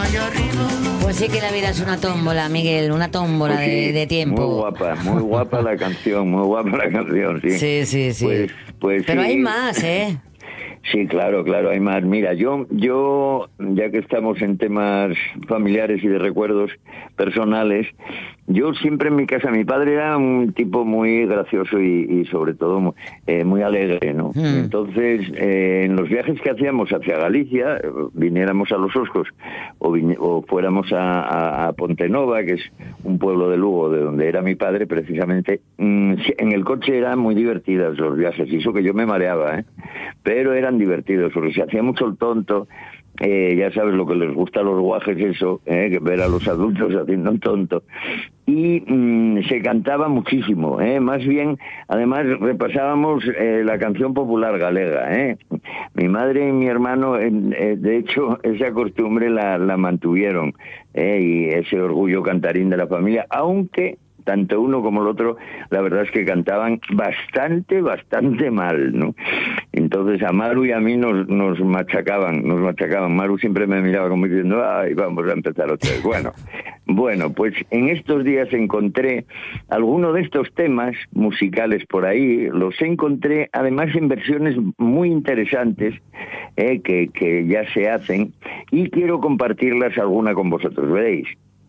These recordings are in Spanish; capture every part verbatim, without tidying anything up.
Pues sí que la vida es una tómbola, Miguel, una tómbola Pues sí, de, de tiempo. Muy guapa, muy guapa la canción, muy guapa la canción, sí. Sí, sí, sí. Pues, pues Pero sí. hay más, ¿eh? Sí, claro, claro, hay más. Mira, yo, yo, ya que estamos en temas familiares y de recuerdos personales, yo siempre en mi casa, mi padre era un tipo muy gracioso y, y sobre todo muy, eh, muy alegre, ¿no? Hmm. Entonces, eh, en los viajes que hacíamos hacia Galicia, eh, viniéramos a Los Oscos o, vine, o fuéramos a, a, a Pontenova, que es un pueblo de Lugo, de donde era mi padre precisamente, mmm, en el coche eran muy divertidas los viajes, y eso que yo me mareaba, ¿eh? Pero eran divertidos, porque se hacía mucho el tonto, eh, ya sabes lo que les gusta a los guajes eso, eh, que ver a los adultos haciendo un tonto, y mmm, se cantaba muchísimo, eh, más bien, además repasábamos eh, la canción popular galega, eh. Mi madre y mi hermano, eh, eh, de hecho, esa costumbre la, la mantuvieron, eh, y ese orgullo cantarín de la familia, aunque tanto uno como el otro, la verdad es que cantaban bastante, bastante mal, ¿no? Entonces a Maru y a mí nos, nos machacaban, nos machacaban. Maru siempre me miraba como diciendo, ay, vamos a empezar otra vez. Bueno, bueno, pues en estos días encontré algunos de estos temas musicales por ahí, los encontré además en versiones muy interesantes, eh, que, que ya se hacen, y quiero compartirlas alguna con vosotros, veréis.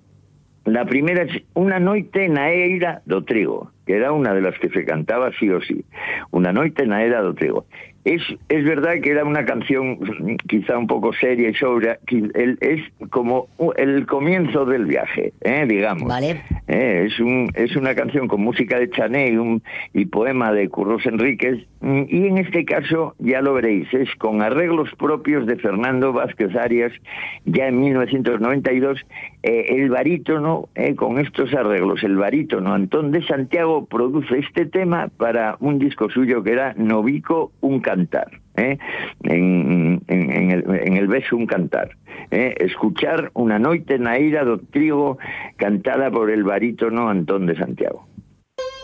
La primera es Una noite na eira do trigo, que era una de las que se cantaba sí o sí. Una noite na eira do trigo. Es, es verdad que era una canción quizá un poco seria y sobria, es como el comienzo del viaje, ¿eh? Digamos. Vale. Eh, es, un, es una canción con música de Chané y, un, y poema de Curros Enríquez, y en este caso, ya lo veréis, es con arreglos propios de Fernando Vázquez Arias, ya en mil novecientos noventa y dos, eh, el barítono, eh, con estos arreglos, el barítono Antón de Santiago produce este tema para un disco suyo que era Novico un cantar, ¿eh? en, en, en, el, en el beso un cantar, ¿eh? Escuchar Una noite na eira do trigo, cantada por el barítono Antón de Santiago.